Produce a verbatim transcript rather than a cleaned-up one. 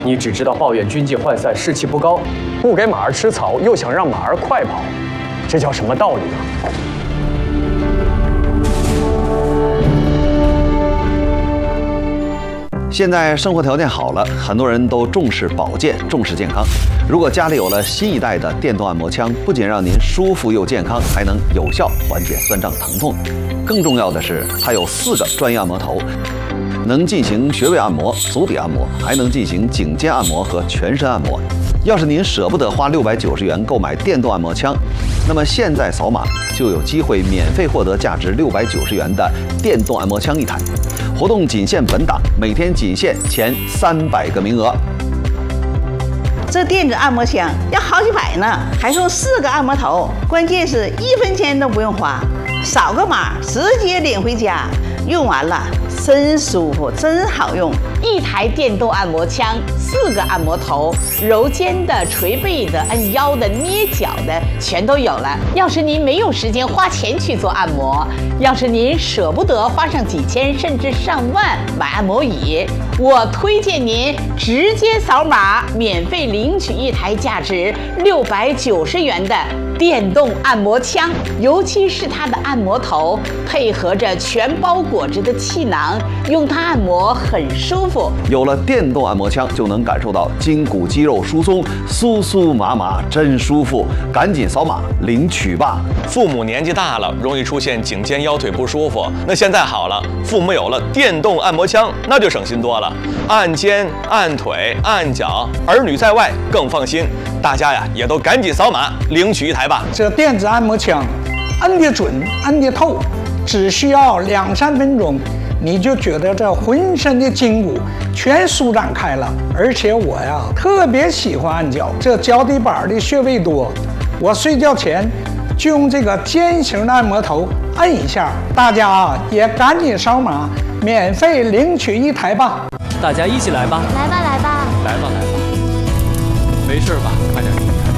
你只知道抱怨军纪涣散、士气不高，不给马儿吃草，又想让马儿快跑，这叫什么道理啊？ 现在生活条件好了，很多人都重视保健，重视健康。如果家里有了新一代的电动按摩枪，不仅让您舒服又健康，还能有效缓解酸胀疼痛。更重要的是，它有四个专业按摩头，能进行穴位按摩、足底按摩，还能进行颈肩按摩和全身按摩。要是您舍不得花六百九十元购买电动按摩枪，那么现在扫码就有机会免费获得价值六百九十元的电动按摩枪一台。活动仅限本档，每天仅限前三百个名额。 这电子按摩枪要好几百呢，还送四个按摩头，关键是一分钱都不用花，扫个码直接领回家，用完了真舒服，真好用。 一台电动按摩枪，四个按摩头，揉肩的、捶背的、按腰的、捏脚的，全都有了。要是您没有时间花钱去做按摩，要是您舍不得花上几千甚至上万买按摩椅，我推荐您直接扫码，免费领取一台价值六百九十元的电动按摩枪，尤其是它的按摩头配合着全包裹着的气囊，用它按摩很舒服。 有了电动按摩枪，就能感受到筋骨肌肉疏松，酥酥麻麻，真舒服。赶紧扫码领取吧！ 父母年纪大了，容易出现颈肩腰腿不舒服，那现在好了，父母有了电动按摩枪，那就省心多了。按肩、按腿、按脚，儿女在外更放心。大家呀，也都赶紧扫码领取一台吧。 这电子按摩枪，按得准，按得透，只需要两三分钟，你就觉得这浑身的筋骨全舒展开了。而且我呀，特别喜欢按脚，这脚底板的穴位多，我睡觉前就用这个尖形的按摩头按一下。大家啊，也赶紧扫码，免费领取一台吧。 大家一起来吧！ 来吧，来吧， 来吧，来吧！没事吧？快点。